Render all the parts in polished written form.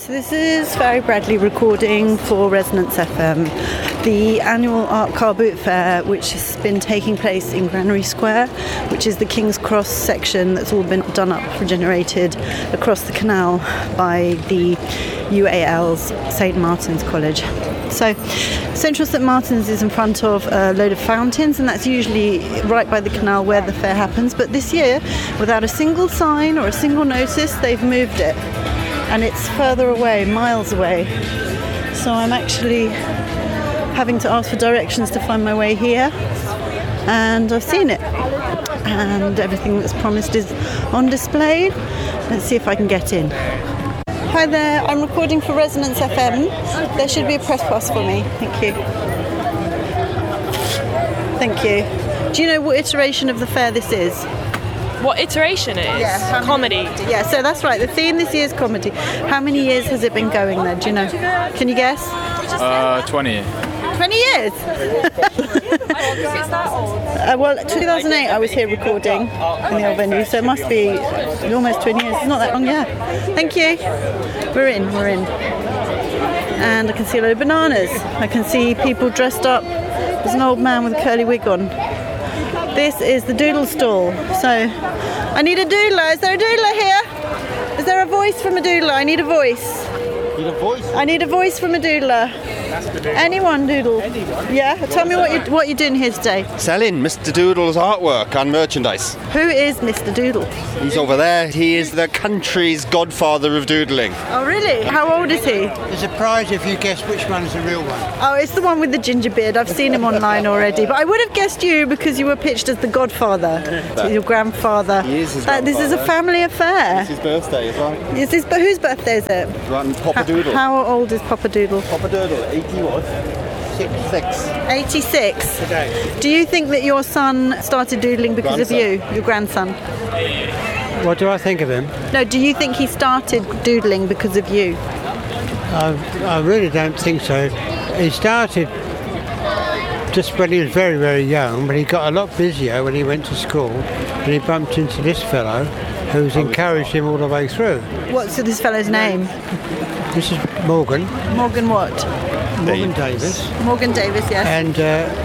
So this is Farry Bradley recording for Resonance FM, the annual Art Car Boot Fair, which has been taking place in Granary Square, which is the King's Cross section that's all been done up, regenerated across the canal by the UAL's St Martin's College. So Central St Martin's is in front of a load of fountains, and that's usually right by the canal where the fair happens. But this year, without a single sign or a single notice, they've moved it. And it's further away, miles away. So I'm actually having to ask for directions to find my way here. And I've seen it. And everything that's promised is on display. Let's see if I can get in. Hi there, I'm recording for Resonance FM. There should be a press pass for me. Thank you. Thank you. Do you know what iteration of the fair this is? What iteration it is? Yeah, comedy. Yeah, so that's right. The theme this year is comedy. How many years has it been going there? Do you know? Can you guess? 20. 20 years? Is that old? Well, 2008 I was here recording in the old venue, so it must be almost 20 years. It's not that long, yeah. Thank you. We're in. And I can see a load of bananas. I can see people dressed up. There's an old man with a curly wig on. This is the doodle stall. So, I need a doodler. Is there a doodler here? Is there a voice from a doodler? I need a voice. Need a voice? I need a voice from a doodler. Anyone doodle? Anyone? Yeah. Tell me what you're doing here today. Selling Mr. Doodle's artwork and merchandise. Who is Mr. Doodle? He's over there. He is the country's godfather of doodling. Oh, really? How old is he? There's a prize if you guess which one's the real one. Oh, it's the one with the ginger beard. I've seen him online already. But I would have guessed you because you were pitched as the godfather. So your grandfather. He is his This is a godfather. family affair. It's his birthday as well. Is this, but whose birthday is it? Papa Doodle. How old is Papa Doodle? Papa Doodle, 81. 6. 86. Today. Do you think that your son started doodling because of you, your grandson? What do I think of him? No, do you think he started doodling because of you? I really don't think so. He started just when he was very, very young, but he got a lot busier when he went to school, and he bumped into this fellow who's encouraged him all the way through. What's this fellow's name? This is Morgan. Morgan what? Morgan Davis. Morgan Davis, yes. And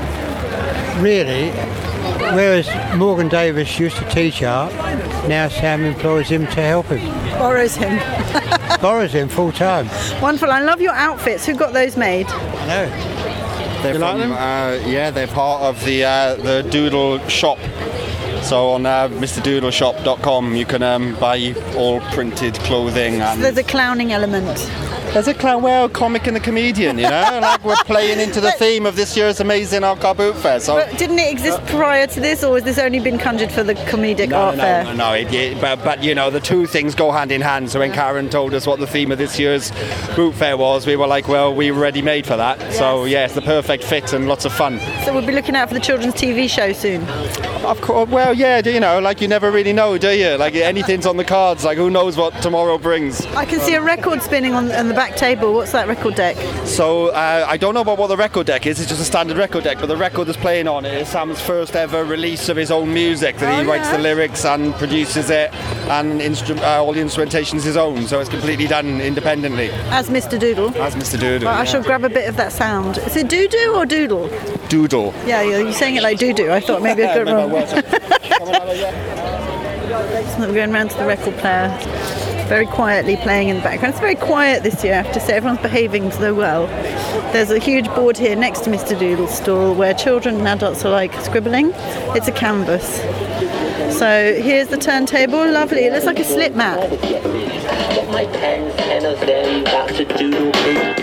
really, whereas Morgan Davis used to teach art, now Sam employs him to help him. Borrows him. Borrows him full time. Wonderful. I love your outfits. Who got those made? I know. They're You like them? Yeah, they're part of the Doodle shop. So on MrDoodleShop.com you can buy all printed clothing. And There's a clowning element. there's a comic and a comedian, you know? Like we're playing into the theme of this year's amazing Art Car Boot Fair. So But didn't it exist prior to this, or has this only been conjured for the comedic art fair? No. But you know, the two things go hand in hand. So when Karen told us what the theme of this year's boot fair was, we were like, well, we were ready made for that. Yes. So yeah, it's the perfect fit and lots of fun. So we'll be looking out for the children's TV show soon. Of course, well, yeah, you know, like you never really know, do you? Like anything's on the cards. Like who knows what tomorrow brings? I can see a record spinning on the back table. What's that record deck? So I don't know about what the record deck is. It's just a standard record deck, but the record that's playing on it is Sam's first ever release of his own music. That he writes the lyrics and produces it, and all the instrumentation is his own. So it's completely done independently. As Mr. Doodle. As Mr. Doodle. Well, I shall grab a bit of that sound. Is it doo-doo or doodle? Doodle. Yeah, you're saying it like doo-doo. I thought maybe I got it wrong. So we're going round to the record player. Very quietly playing in the background. It's very quiet this year, I have to say. Everyone's behaving so well. There's a huge board here next to Mr. Doodle's stall where children and adults are like scribbling. It's a canvas. So here's the turntable. Lovely. It looks like a slip mat. My pen and a very bastard doodle.